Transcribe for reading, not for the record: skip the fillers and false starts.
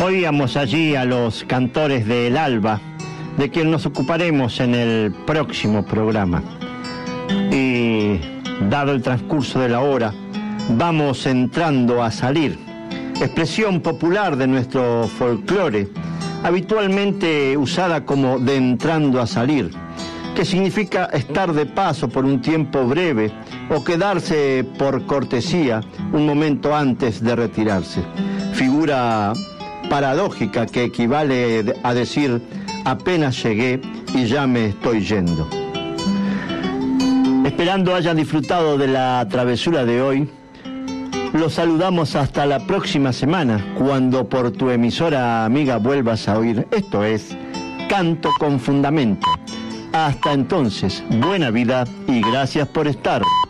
Oíamos allí a los cantores del Alba, de quien nos ocuparemos en el próximo programa. Y dado el transcurso de la hora, vamos entrando a salir, expresión popular de nuestro folclore, habitualmente usada como de entrando a salir, que significa estar de paso por un tiempo breve o quedarse por cortesía un momento antes de retirarse. Figura paradójica que equivale a decir apenas llegué y ya me estoy yendo. Esperando hayan disfrutado de la travesura de hoy, los saludamos hasta la próxima semana, cuando por tu emisora amiga vuelvas a oír, esto es, Canto con Fundamento. Hasta entonces, buena vida y gracias por estar.